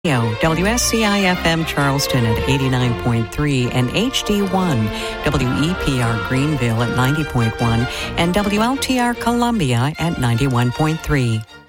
WSCI-FM Charleston at 89.3 and HD1, WEPR Greenville at 90.1 and WLTR Columbia at 91.3.